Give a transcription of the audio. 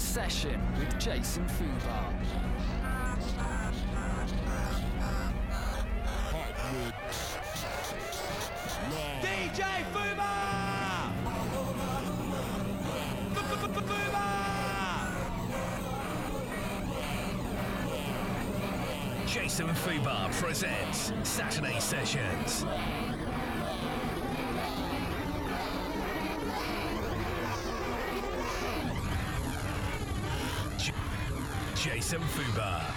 Session with Jason Fubar. DJ Fubar! Jason Fubar presents Saturday Sessions. Jason Fubar.